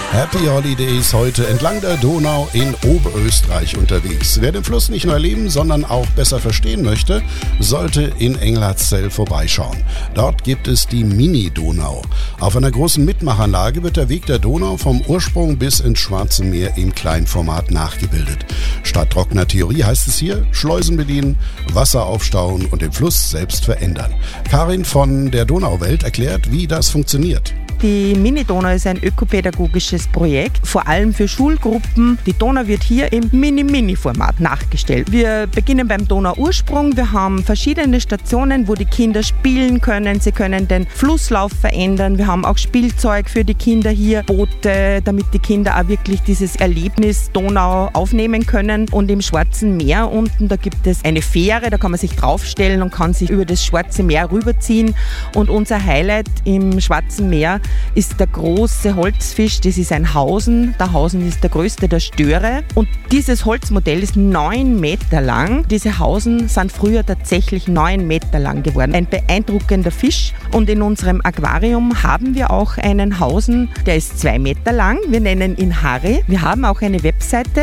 Happy Holidays heute entlang der Donau in Oberösterreich unterwegs. Wer den Fluss nicht nur erleben, sondern auch besser verstehen möchte, sollte in Englertszell vorbeischauen. Dort gibt es die Mini-Donau. Auf einer großen Mitmachanlage wird der Weg der Donau vom Ursprung bis ins Schwarze Meer im Kleinformat nachgebildet. Statt trockener Theorie heißt es hier, Schleusen bedienen, Wasser aufstauen und den Fluss selbst verändern. Karin von der Donauwelt erklärt, wie das funktioniert. Die Mini-Donau ist ein ökopädagogisches Projekt, vor allem für Schulgruppen. Die Donau wird hier im Mini-Mini-Format nachgestellt. Wir beginnen beim Donauursprung. Wir haben verschiedene Stationen, wo die Kinder spielen können. Sie können den Flusslauf verändern. Wir haben auch Spielzeug für die Kinder hier, Boote, damit die Kinder auch wirklich dieses Erlebnis Donau aufnehmen können. Und im Schwarzen Meer unten, da gibt es eine Fähre, da kann man sich draufstellen und kann sich über das Schwarze Meer rüberziehen. Und unser Highlight im Schwarzen Meer ist der große Holzfisch, das ist ein Hausen. Der Hausen ist der größte der Störe und dieses Holzmodell ist 9 Meter lang. Diese Hausen sind früher tatsächlich 9 Meter lang geworden. Ein beeindruckender Fisch und in unserem Aquarium haben wir auch einen Hausen, der ist 2 Meter lang. Wir nennen ihn Harry. Wir haben auch eine Webseite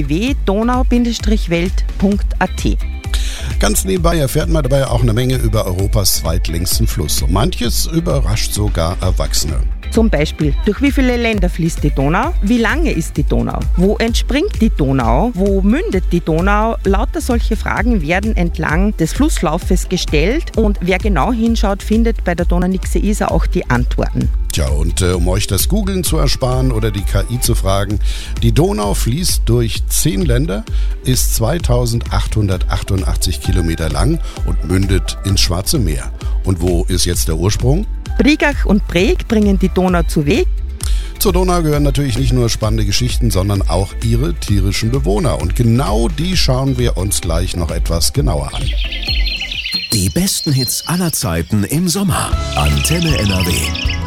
www.donau-welt.at. Ganz nebenbei erfährt man dabei auch eine Menge über Europas zweitlängsten Fluss. Und manches überrascht sogar Erwachsene. Zum Beispiel, durch wie viele Länder fließt die Donau? Wie lange ist die Donau? Wo entspringt die Donau? Wo mündet die Donau? Lauter solche Fragen werden entlang des Flusslaufes gestellt und wer genau hinschaut, findet bei der Donau-Nixe Isar auch die Antworten. Tja, und um euch das Googlen zu ersparen oder die KI zu fragen, die Donau fließt durch 10 Länder, ist 2888 Kilometer lang und mündet ins Schwarze Meer. Und wo ist jetzt der Ursprung? Brigach und Breg bringen die Donau zu Weg. Zur Donau gehören natürlich nicht nur spannende Geschichten, sondern auch ihre tierischen Bewohner. Und genau die schauen wir uns gleich noch etwas genauer an. Die besten Hits aller Zeiten im Sommer. Antenne NRW.